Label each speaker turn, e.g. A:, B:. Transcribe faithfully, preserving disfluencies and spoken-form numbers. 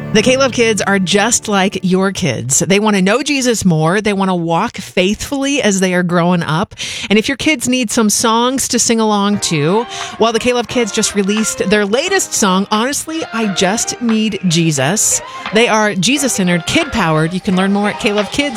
A: The K-Love kids are just like your kids. They want to know Jesus more. They want to walk faithfully as they are growing up. And if your kids need some songs to sing along to, well, the K-Love kids just released their latest song, Honestly, I Just Need Jesus. They are Jesus-centered, kid-powered. You can learn more at k love kids